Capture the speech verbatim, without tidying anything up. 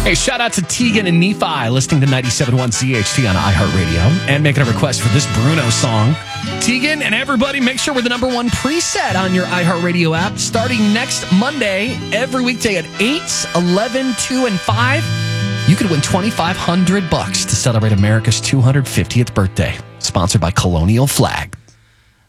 Hey, shout out to Tegan and Nephi listening to ninety-seven point one C H T on iHeartRadio and making a request for this Bruno song. Tegan and everybody, make sure we're the number one preset on your iHeartRadio app starting next Monday, every weekday at eight, eleven, two, and five. You could win twenty-five hundred bucks to celebrate America's two hundred fiftieth birthday. Sponsored by Colonial Flag.